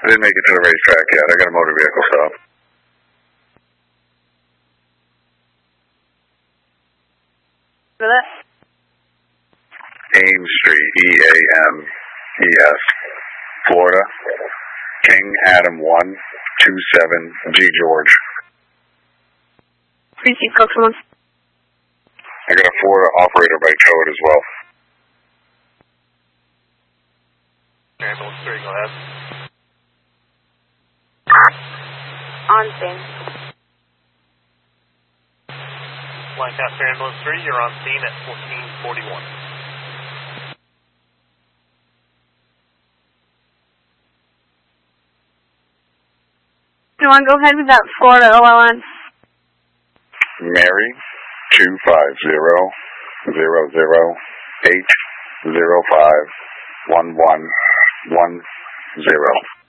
I didn't make it to the racetrack yet. I got a motor vehicle stop. For that? Ames Street, E-A-M-E-S, Florida. King Adam 127 G George. Precinct code, someone. I got a Florida operator by code as well. Ambulance 3, go ahead. On scene. Lancaster Ambulance 3, you're on scene at 1441. You want to go ahead with that Florida OLN? Mary 250-008-05-1110.